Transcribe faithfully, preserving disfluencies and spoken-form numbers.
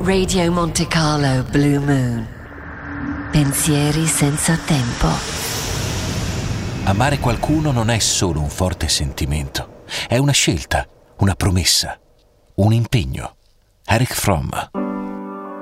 Radio Monte Carlo Blue Moon. Pensieri senza tempo. Amare qualcuno non è solo un forte sentimento, è una scelta, una promessa, un impegno. Erich Fromm.